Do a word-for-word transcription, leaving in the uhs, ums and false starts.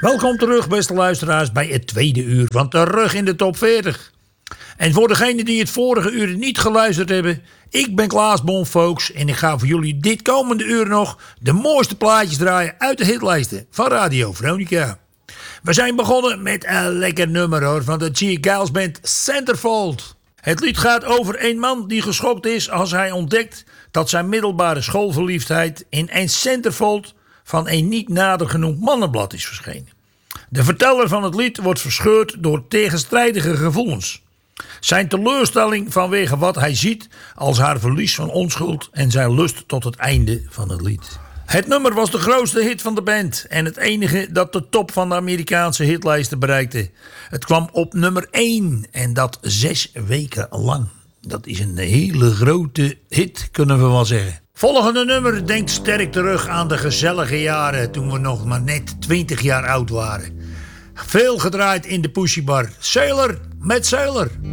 Welkom terug, beste luisteraars, bij het tweede uur van Terug in de Top veertig. En voor degenen die het vorige uur niet geluisterd hebben, ik ben Klaas Bonfolks en ik ga voor jullie dit komende uur nog de mooiste plaatjes draaien uit de hitlijsten van Radio Veronica. We zijn begonnen met een lekker nummer hoor, van de G. Giles Band, Centerfold. Het lied gaat over een man die geschokt is als hij ontdekt dat zijn middelbare schoolverliefdheid in een centerfold van een niet nader genoemd mannenblad is verschenen. De verteller van het lied wordt verscheurd door tegenstrijdige gevoelens. Zijn teleurstelling vanwege wat hij ziet als haar verlies van onschuld en zijn lust tot het einde van het lied. Het nummer was de grootste hit van de band en het enige dat de top van de Amerikaanse hitlijsten bereikte. Het kwam op nummer één en dat zes weken lang. Dat is een hele grote hit, kunnen we wel zeggen. Volgende nummer denkt sterk terug aan de gezellige jaren toen we nog maar net twintig jaar oud waren. Veel gedraaid in de pushybar. Sailor met Sailor.